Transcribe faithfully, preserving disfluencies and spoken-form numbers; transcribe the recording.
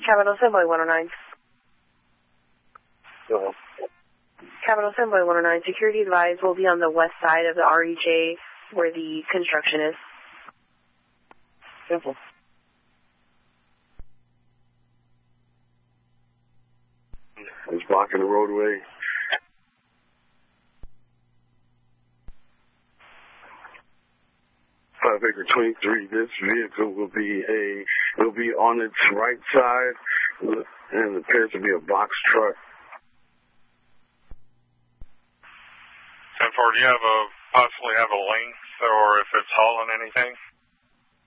Capital Assembly one oh nine. Go ahead. Capital Assembly one oh nine. Security advised will be on the west side of the R E J where the construction is. Simple. It's blocking the roadway. Five acre twenty-three. This vehicle will be a will be on its right side, and it appears to be a box truck. ten four, do you have a possibly have a length or if it's hauling anything?